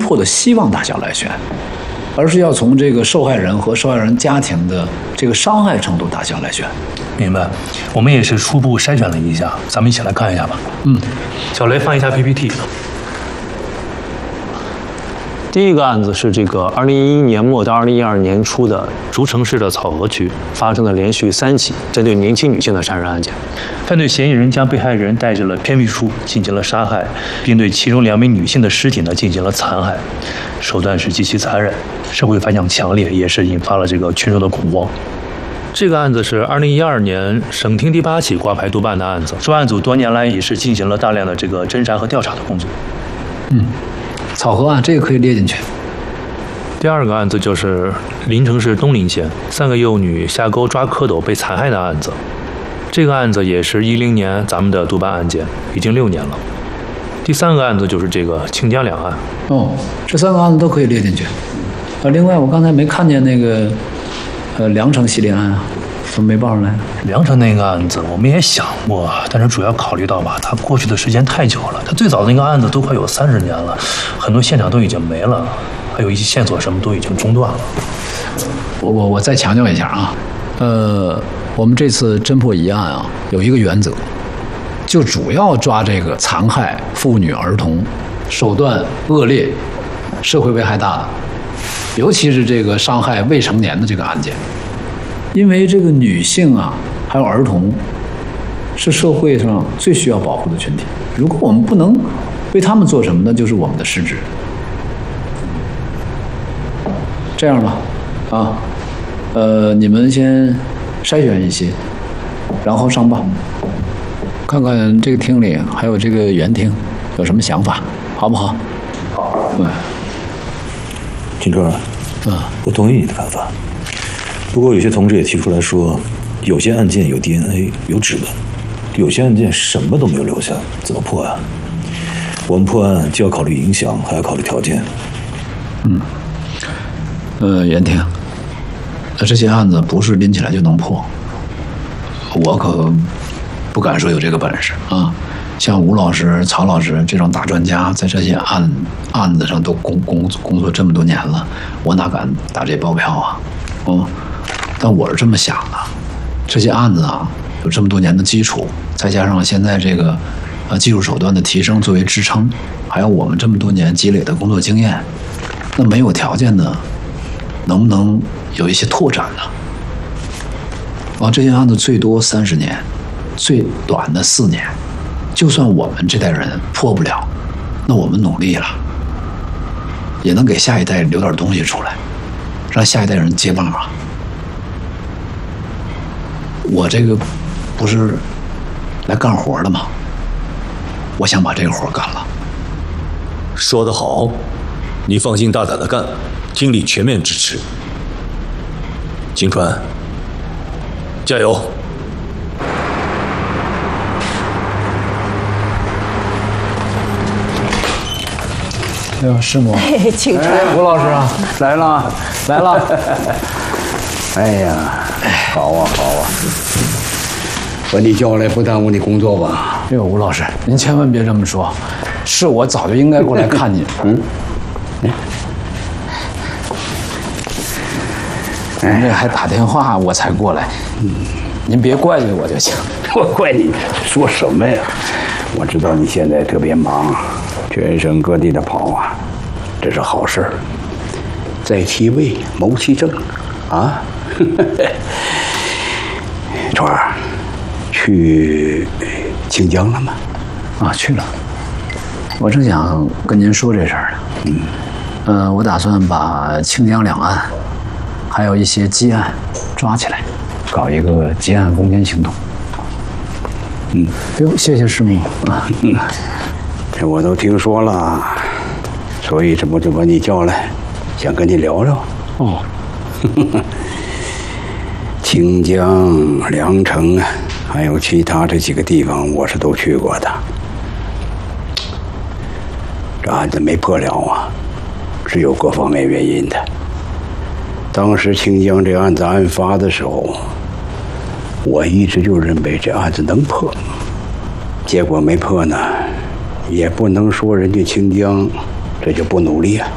破的希望大小来选，而是要从这个受害人和受害人家庭的这个伤害程度大小来选。 明白，我们也是初步筛选了一下，咱们一起来看一下吧。小雷放一下 PPT。第一个案子是这个2011年末到2012年初的竹城市的草河区发生的连续3起针对年轻女性的杀人案件。犯罪嫌疑人将被害人带至了偏僻处进行了杀害，并对其中2名女性的尸体呢进行了残害，手段是极其残忍，社会反响强烈，也是引发了这个群众的恐慌。这个案子是2012年省厅第8起挂牌督办的案子，专案组多年来也是进行了大量的这个侦查和调查的工作。 草河案这个可以列进去。 第二个案子就是临城市东陵县3个幼女下沟抓蝌蚪被残害的案子，这个案子也是10年咱们的督办案件，已经6年了。第3个案子就是这个清江两案。 这3个案子都可以列进去。另外我刚才没看见那个梁城系列案啊，怎么没报上来？ 梁城那个案子我们也想过，但是主要考虑到吧，它过去的时间太久了，它最早的那个案子都快有30年了，很多现场都已经没了，还有一些线索什么都已经中断了。 我再强调一下啊，我们这次侦破疑案啊，有一个原则，就主要抓这个残害妇女儿童、手段恶劣、社会危害大的，尤其是这个伤害未成年的这个案件。因为这个女性啊，还有儿童，是社会上最需要保护的群体。如果我们不能为他们做什么呢，就是我们的失职。这样吧，你们先筛选一些，然后上报，看看这个厅里还有这个原厅有什么想法，好不好？好。 金川，我同意你的看法。不过有些同志也提出来说，有些案件有 DNA 有指纹，有些案件什么都没有留下，怎么破案？我们破案既要考虑影响，还要考虑条件。 袁婷，这些案子不是拎起来就能破，我可不敢说有这个本事啊。像吴老师、曹老师这种大专家，在这些案子上都工作这么多年了，我哪敢打这包票啊？但我是这么想的，这些案子啊，有这么多年的基础，再加上现在这个技术手段的提升作为支撑，还有我们这么多年积累的工作经验，那没有条件的，能不能有一些拓展呢？这些案子最多30年，最短的4年，就算我们这代人破不了，那我们努力了，也能给下一代留点东西出来，让下一代人接棒啊！我这个不是来干活的吗？我想把这个活干了。 说得好，你放心大胆的干，经理全面支持。金川，加油！ 师母， 请传。 吴老师啊，来了。 哎呀，好啊，把你叫来不耽误你工作吧？ 吴老师，您千万别这么说，是我早就应该过来看你。您这还打电话我才过来，您别怪罪我就行。 我怪你说什么呀？我知道你现在特别忙，全省各地的跑啊，这是好事儿。在其位谋其政，啊！川儿，去清江了吗？ 去了。我正想跟您说这事儿呢。我打算把清江两岸，还有一些积案抓起来，搞一个结案攻坚行动。谢谢师母啊。 这我都听说了，所以这不就把你叫来，想跟你聊聊。清江、梁城，还有其他这几个地方，我是都去过的。这案子没破了啊，是有各方面原因的。当时清江这案子案发的时候，我一直就认为这案子能破，结果没破呢，也不能说人家清江这就不努力啊。